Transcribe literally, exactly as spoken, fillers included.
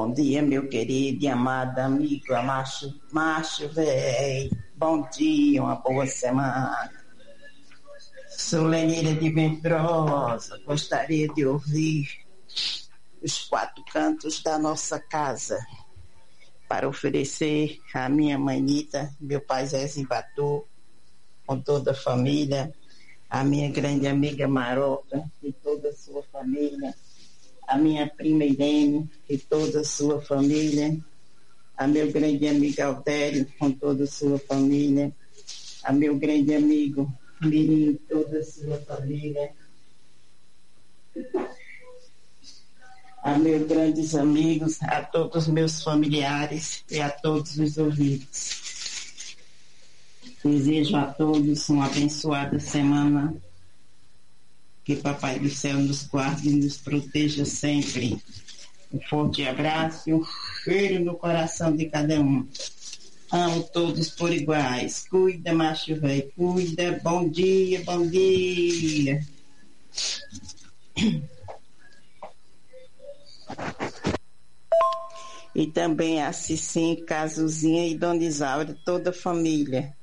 Bom dia, meu querido e amado amigo, macho, macho, véi. Bom dia, uma boa semana. Sou Lenira de Ventrosa, gostaria de ouvir os quatro cantos da nossa casa para oferecer à minha manita, meu pai Zé Zimbatu, com toda a família, a minha grande amiga Maroca e toda a sua família, a minha prima Irene e toda a sua família, a meu grande amigo Aldério com toda a sua família, a meu grande amigo Mirim e toda a sua família, a meus grandes amigos, a todos os meus familiares e a todos os ouvintes. Desejo a todos uma abençoada semana. Que Papai do Céu nos guarde e nos proteja sempre. Um forte abraço e um cheiro no coração de cada um. Amo todos por iguais. Cuida, macho velho, cuida. Bom dia, bom dia. E também a Cicim, Casuzinha e Dona Isaura, toda a família.